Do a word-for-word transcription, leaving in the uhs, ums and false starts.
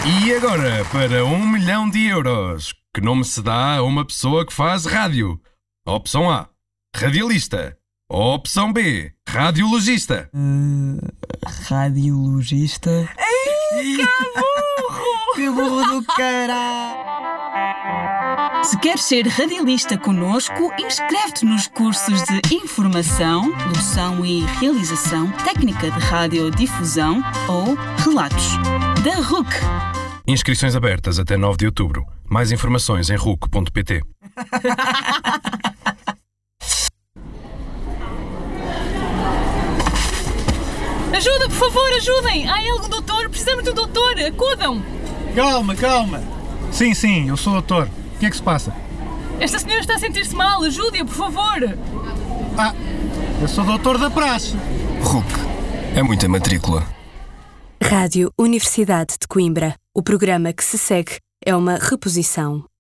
E agora, para um milhão de euros, que nome se dá a uma pessoa que faz rádio? Opção A, radialista. Opção B, radiologista. Uh, radiologista. Ei, que burro! Que burro do caralho! Se queres ser radialista connosco, inscreve-te nos cursos de Informação, Locução e Realização, Técnica de Radiodifusão ou Relatos, da R U C. Inscrições abertas até nove de outubro. Mais informações em ruc ponto pt. Ajuda, por favor, ajudem! Há algum doutor? Precisamos do doutor! Acudam! Calma, calma! Sim, sim, eu sou o doutor. O que é que se passa? Esta senhora está a sentir-se mal, ajude-a, por favor! Ah, eu sou o doutor da praxe. R U C. É muita matrícula. Rádio Universidade de Coimbra. O programa que se segue é uma reposição.